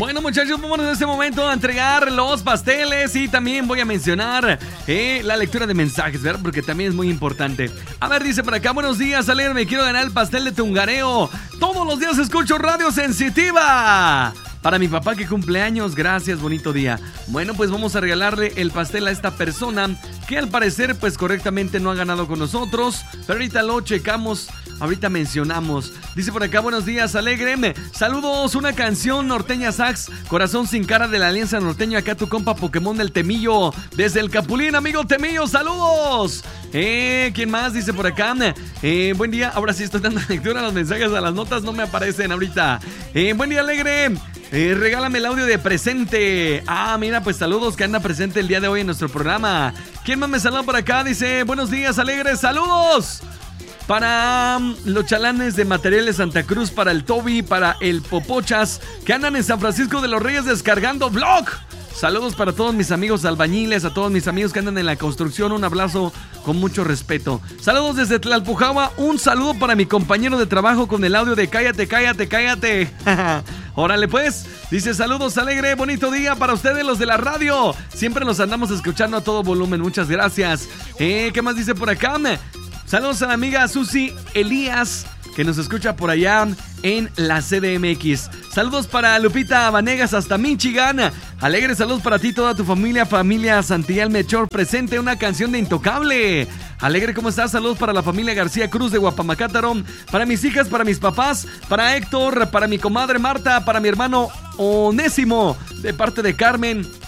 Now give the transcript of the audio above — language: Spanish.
Bueno, muchachos, vámonos en este momento a entregar los pasteles y también voy a mencionar la lectura de mensajes, ¿verdad? Porque también es muy importante. A ver, dice por acá, buenos días, Alegre, me quiero ganar el pastel de Tungareo. Todos los días escucho Radio Sensitiva. Para mi papá que cumple años, gracias, bonito día. Bueno, pues vamos a regalarle el pastel a esta persona que al parecer pues correctamente no ha ganado con nosotros, pero ahorita lo checamos, ahorita mencionamos. Dice por acá, buenos días, Alegre. Saludos, una canción norteña sax, Corazón sin cara de la Alianza Norteña. Acá tu compa Pokémon del Temillo, desde el Capulín, amigo Temillo, saludos. ¿Quién más? Dice por acá, buen día, ahora sí estoy dando lectura a los mensajes, a las notas no me aparecen ahorita. Buen día, Alegre. Regálame el audio de presente. Mira, pues saludos que anda presente el día de hoy en nuestro programa. ¿Quién más me saluda por acá? Dice, buenos días, Alegres, saludos. Para los chalanes de Materiales Santa Cruz, para el Toby, para el Popochas, que andan en San Francisco de los Reyes descargando vlog. Saludos para todos mis amigos albañiles, a todos mis amigos que andan en la construcción. Un abrazo con mucho respeto. Saludos desde Tlalpujahua. Un saludo para mi compañero de trabajo con el audio de cállate, cállate, cállate. Órale pues. Dice, saludos, Alegre, bonito día para ustedes los de la radio. Siempre nos andamos escuchando a todo volumen. Muchas gracias. ¿Qué más dice por acá? Saludos a la amiga Susi Elías, que nos escucha por allá en la CDMX. Saludos para Lupita Vanegas hasta Michigan. Alegre saludos para ti, toda tu familia Santillán Melchor presente, una canción de Intocable. Alegre, ¿cómo estás? Saludos para la familia García Cruz de Guapamacátaro, para mis hijas, para mis papás, para Héctor, para mi comadre Marta, para mi hermano Onésimo, de parte de Carmen.